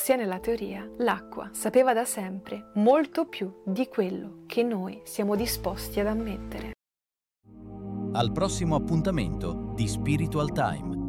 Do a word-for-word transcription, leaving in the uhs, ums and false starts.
sia nella teoria, l'acqua sapeva da sempre molto più di quello che noi siamo disposti ad ammettere. Al prossimo appuntamento di Spiritual Time.